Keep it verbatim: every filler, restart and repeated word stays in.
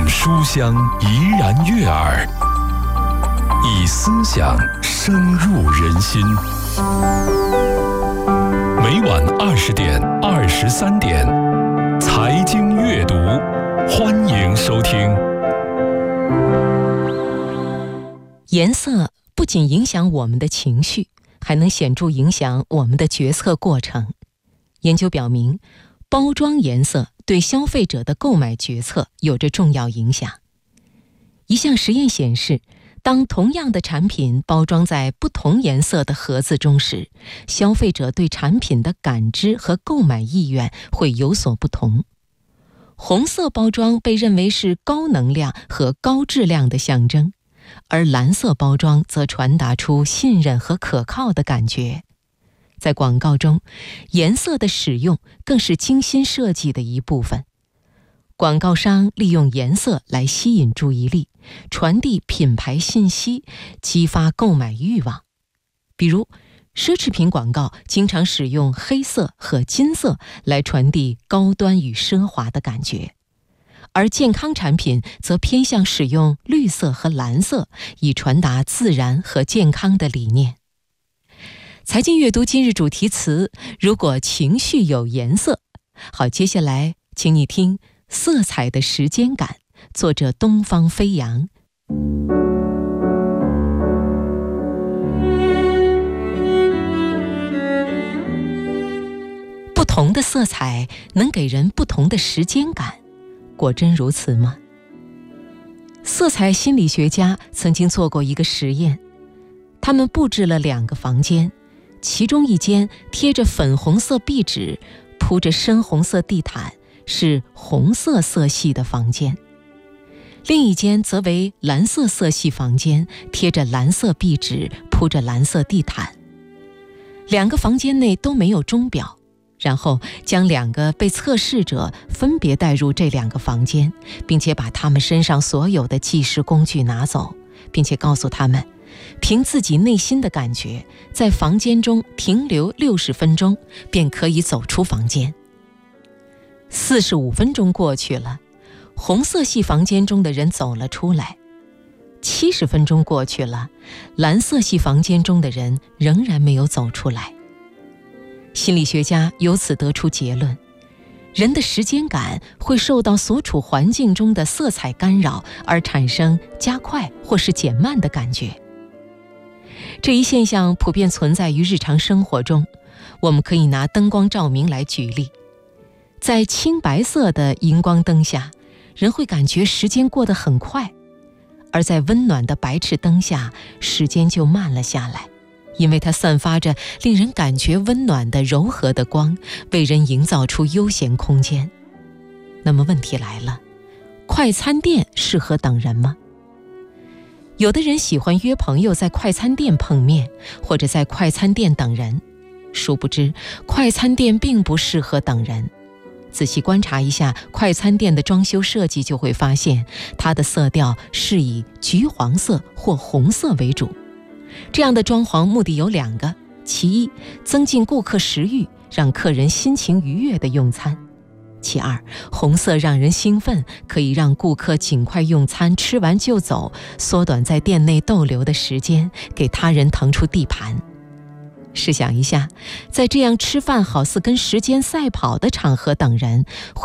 书香怡然悦耳，以思想深入人心。每晚二十点、二十三点，财经阅读，欢迎收听。 颜色不仅影响我们的情绪，还能显著影响我们的决策过程。研究表明，包装颜色对消费者的购买决策有着重要影响。一项实验显示，当同样的产品包装在不同颜色的盒子中时，消费者对产品的感知和购买意愿会有所不同。红色包装被认为是高能量和高质量的象征，而蓝色包装则传达出信任和可靠的感觉。在广告中，颜色的使用更是精心设计的一部分。广告商利用颜色来吸引注意力，传递品牌信息，激发购买欲望。比如，奢侈品广告经常使用黑色和金色来传递高端与奢华的感觉，而健康产品则偏向使用绿色和蓝色，以传达自然和健康的理念。财经阅读今日主题词：如果情绪有颜色。好，接下来请你听色彩的时间感，作者东方飞扬。不同的色彩能给人不同的时间感，果真如此吗？色彩心理学家曾经做过一个实验，他们布置了两个房间，其中一间贴着粉红色壁纸，铺着深红色地毯，是红色色系的房间；另一间则为蓝色色系房间，贴着蓝色壁纸，铺着蓝色地毯。两个房间内都没有钟表，然后将两个被测试者分别带入这两个房间，并且把他们身上所有的计时工具拿走，并且告诉他们，凭自己内心的感觉，在房间中停留六十分钟，便可以走出房间。四十五分钟过去了，红色系房间中的人走了出来。七十分钟过去了，蓝色系房间中的人仍然没有走出来。心理学家由此得出结论，人的时间感会受到所处环境中的色彩干扰，而产生加快或是减慢的感觉。这一现象普遍存在于日常生活中，我们可以拿灯光照明来举例。在青白色的荧光灯下，人会感觉时间过得很快，而在温暖的白炽灯下，时间就慢了下来，因为它散发着令人感觉温暖的柔和的光，为人营造出悠闲空间。那么问题来了，快餐店适合等人吗？有的人喜欢约朋友在快餐店碰面，或者在快餐店等人，殊不知快餐店并不适合等人。仔细观察一下快餐店的装修设计，就会发现它的色调是以橘黄色或红色为主。这样的装潢目的有两个，其一，增进顾客食欲，让客人心情愉悦地用餐；其二，红色让人兴奋，可以让顾客尽快用餐，吃完就走，缩短在店内逗留的时间，给他人腾出地盘。试想一下，在这样吃饭好似跟时间赛跑的场合等人，